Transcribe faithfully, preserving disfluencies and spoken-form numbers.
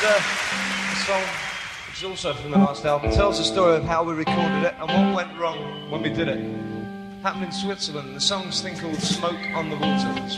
uh, a song which is also from the last album. It tells the story of how we recorded it and what went wrong when we did it. Happened in Switzerland. The song's thing called Smoke on the Water.